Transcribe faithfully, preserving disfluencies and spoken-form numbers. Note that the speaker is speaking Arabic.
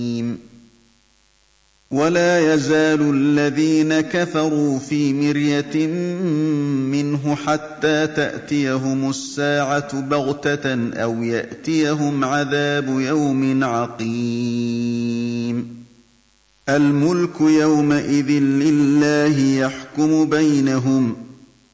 ولا يزال الذين كفروا في مرية منه حتى تأتيهم الساعة بغتة أو يأتيهم عذاب يوم عقيم الملك يومئذ لله يحكم بينهم